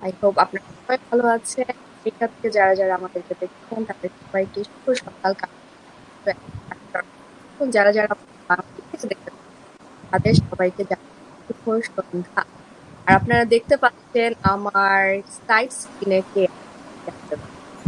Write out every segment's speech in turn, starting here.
I hope আপনারা সবাই ভালো আছেন। এটা থেকে যারা আমাদেরকে দেখছেন তাদের সবাইকে শুভ সকাল এবং যারা বাংলাদেশ থেকে দেখছেন তাদের সবাইকে জানাই শুভ সন্ধ্যা। আর আপনারা দেখতে পাচ্ছেন আমার সাইড স্ক্রিনে কে আছে?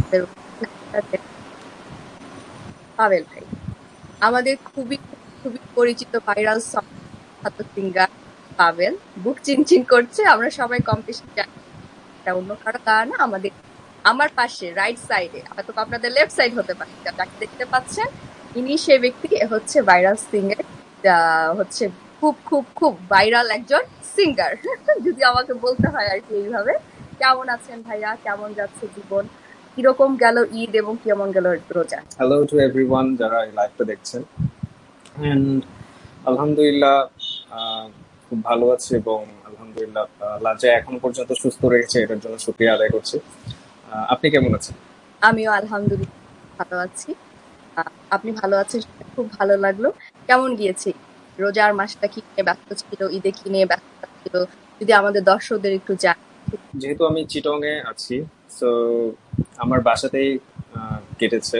পাবেল ভাই, আমাদের খুবই খুবই পরিচিত ভাইরাল সিঙ্গার পাবেল। বুক চিনচিন করছে, আমরা সবাই কম বেশি জানি এটা অন্য কারো গান। আমার পাশে রাইট সাইডে, হয়তো আপনাদের লেফট সাইড হতে পারে, যাকে দেখতে পাচ্ছেন ইনি সে ব্যক্তি, হচ্ছে ভাইরাল সিঙ্গার, হচ্ছে খুব খুব খুব ভাইরাল একজন সিঙ্গার যদি আমাকে বলতে হয় আর কি এইভাবে। কেমন আছেন ভাইয়া? কেমন যাচ্ছে জীবন? কিরকম গেল ঈদ এবং কেমন গেল রোজা? হ্যালো টু এভরিওয়ান যারা এই লাইভটা দেখছেন। অ্যান্ড আলহামদুলিল্লাহ খুব ভালো আছি এবং আলহামদুলিল্লাহ লাজা এখনো পর্যন্ত সুস্থ রয়েছে, এটার জন্য শুকরিয়া আদায় করছি। আপনি কেমন আছেন? আমিও আলহামদুলিল্লাহ ভালো আছি। আপনি ভালো আছেন সেটা খুব ভালো লাগলো। কেমন গিয়েছে রোজার মাসটা? কি নিয়ে ব্যস্ত ছিল? ঈদে কি নিয়ে ব্যস্ত ছিল? যদি আমাদের দর্শকদের একটু যেহেতু আমি চিটং এ আছি, সো আমার বাসাতেই কেটেছে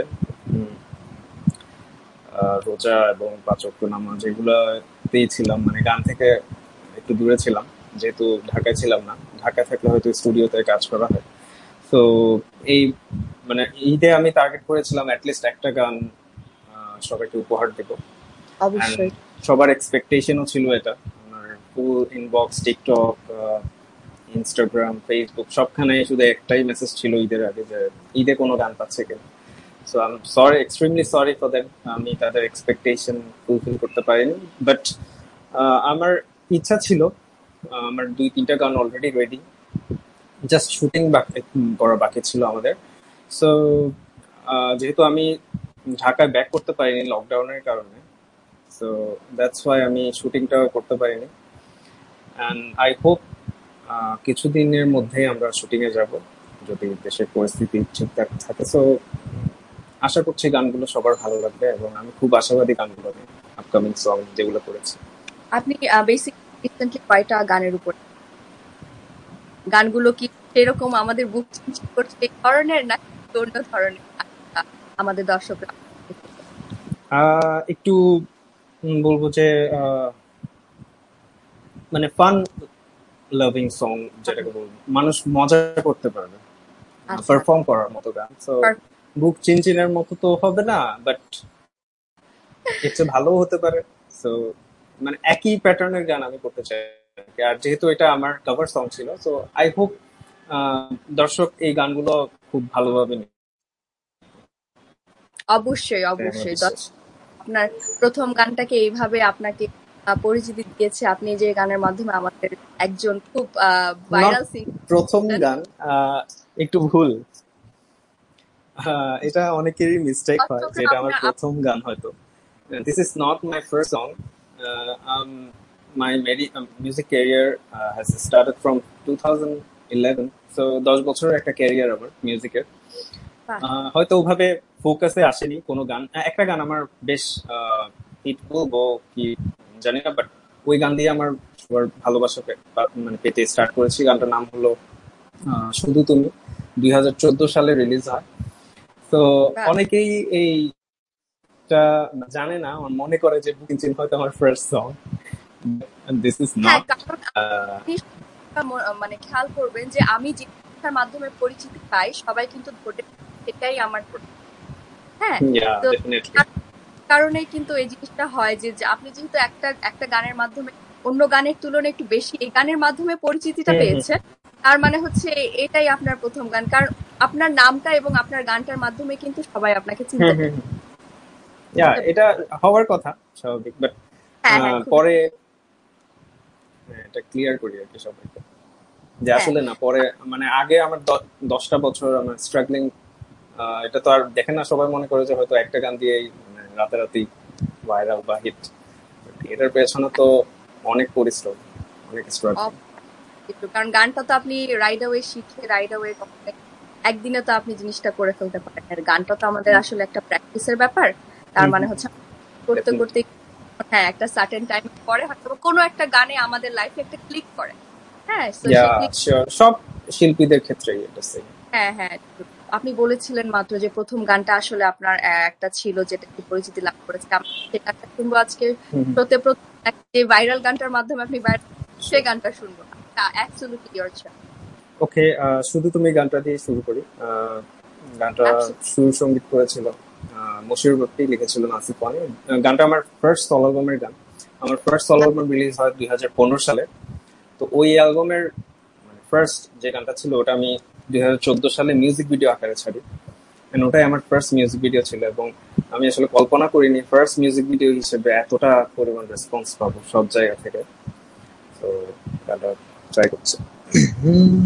রোজা এবং পাঁচ ওয়াক্ত নামাজ, এগুলোতেই ছিলাম। মানে গান থেকে একটু দূরে ছিলাম, যেহেতু ঢাকায় ছিলাম না। ঢাকায় থাকলে হয়তো স্টুডিওতে কাজ করা হয়। তো এই মানে ঈদে আমি টার্গেট করেছিলাম অ্যাটলিস্ট একটা গান সবাইকে উপহার দেবো। অ্যান্ড অবশ্যই সবার এক্সপেকটেশনও ছিল এটা। আমার ফুল ইনবক্স, টিকটক, ইনস্টাগ্রাম, ফেসবুক সবখানে শুধু একটাই মেসেজ ছিল ঈদের আগে, যে ঈদে কোনো গান পাচ্ছে কিনা। So I am sorry, extremely sorry for that. আমি তাদের এক্সপেকটেশন ফুলফিল করতে পারিনি, বাট আমার ইচ্ছা ছিল। আমার 2-3টা গান অলরেডি রেডি, জাস্ট শুটিং করা বাকি ছিল আমাদের। সো যেহেতু আমি ঢাকায় ব্যাক করতে পারিনি লকডাউনের কারণে, সো দ্যাটস ওয়াই আমি শুটিংটা করতে পারিনি। অ্যান্ড আই হোপ কিছুদিনের মধ্যেই আমরা শুটিং এ যাব, যদি দেশের পরিস্থিতি ঠিকঠাক থাকে। সো আশা করছি গানগুলো সবার ভালো লাগবে এবং আমি খুব আশাবাদী গানগুলো নিয়ে, আপকামিং সং যেগুলো করেছি। আপনি বেসিক্যালি রিসেন্টলি কয়টা গানের উপর গানগুলো কি সেরকম আমাদের বুক চিনচিন করছে এই ধরনের, না অন্য ধরনের আমাদের দর্শকরা? একটু বলবো যে মানে ফান লাভিং সং, যেটাকে বলবো মানুষ মজা করতে পারবে, পারফর্ম করার মতো গান। সো বুক চিনচিনের মতো তো হবে না, বাট এর চেয়ে ভালো হতে পারে। সো মানে একই প্যাটার্নের গান আমি করতে চাই। আর যেহেতু এটা আমার কভার সং ছিল, সো আই হোপ দর্শক এই গানগুলো খুব ভালোভাবে নেবে। অবশ্যই অবশ্যই। আপনার প্রথম গানটাকে এইভাবে আপনাকে পরিচিতি দিয়েছে, আপনি যে গানের মাধ্যমে আমাদের একজন খুব ভাইরাল প্রথম গান একটু ভুল, এটা অনেকেরই মিস্টেক হয় যে এটা আমার প্রথম গান হয়তো। This is not my first song. My music career has started from 2011, so 10 বছরের একটা ক্যারিয়ার আমার মিউজিকের। হয়তো ওভাবে ফোকাসে আসেনি কোনো গান। একটা গান আমার বেশ হিট বলবো কি জানি না, বাট ওই গান দিয়ে আমার সবার ভালোবাসা মানে পেতে স্টার্ট করেছি। গানটার নাম হলো শুধু তুমি, 2014 সালে রিলিজ হয়। তো অনেকেই এইটা জানে না, আমার মনে করে যে বুকিং চিন হয়তো আমার first song. This is not. মানে খেয়াল করবেন যে আমি যে মাধ্যমে পরিচিতি পাই সবাই কিন্তু ধরে সেটাই আমার, হ্যাঁ, কারণে কিন্তু এই জিনিসটা হয় যে আপনি যেহেতু একটা গানের মাধ্যমে অন্য গানের তুলনায় একটু বেশি এই গানের মাধ্যমে পরিচিতিটা পেয়েছেন, তার মানে হচ্ছে এটাই আপনার প্রথম গান। কারণ আপনার নামটা এবং আপনার গানটার মাধ্যমে কিন্তু সবাই আপনাকে চিনতে পারে। এটা হওয়ার কথা স্বাভাবিক, বাট পরে এটা ক্লিয়ার করি আর কি সবাইকে, যে আসলে না পরে মানে আগে আমার 10টা বছর আমার স্ট্রাগলিং। এটা তো আর দেখেন না, সবাই মনে করে যে হয়তো একটা গান দিয়েই রাতারাতি ভাইরাল বা হিট। এটার পেছনে তো অনেক পরিশ্রম, অনেক স্ট্রাগল। কারণ গানটা তো আপনি রাইড অ্যাওয়ে শিখে রাইড অ্যাওয়ে একদিনে তো আপনি জিনিসটা করে ফেলতে পারেন। আর গানটা তো আমাদের আসলে একটা প্র্যাকটিসের ব্যাপার। তার মানে হচ্ছে করতে করতে হ্যাঁ একটা সার্টেন টাইম পরে হয়তো কোনো একটা গানে আমাদের লাইফে একটা ক্লিক করে। হ্যাঁ, সব শিল্পীদের ক্ষেত্রেই এটা সেম। হ্যাঁ হ্যাঁ, আপনি বলেছিলেন মাত্র যে প্রথম গানটা আসলে আপনার একটা ছিল যেটা একটু পরিচিতি লাভ করেছে। আমরা সেই গানটা শুনবো আজকে। শোতে প্রথম যে ভাইরাল গানটার মাধ্যমে আপনি সেই গানটা শুনবো। Absolutely your choice. ওকে, শুধু তুমি গানটা দিয়ে শুরু করি। গানটা সুর সঙ্গীত করেছিল মশিউর ভক্তি, লিখেছিল নাসিফ ওয়ানি। গানটা আমার ফার্স্ট সলো অ্যালবামের গান। আমার ফার্স্ট সলো অ্যালবাম রিলিজ হয় 2015 সালে। তো ওই অ্যালবামের ফার্স্ট যে গানটা ছিল ওটা আমি 2014 সালে মিউজিক ভিডিও আকারে ছাড়ি। ওটাই আমার ফার্স্ট মিউজিক ভিডিও ছিল, এবং আমি আসলে কল্পনা করিনি ফার্স্ট মিউজিক ভিডিও হিসেবে এতটা পরিমাণ রেসপন্স পাবো সব জায়গা থেকে। তো গানটা ট্রাই করছি।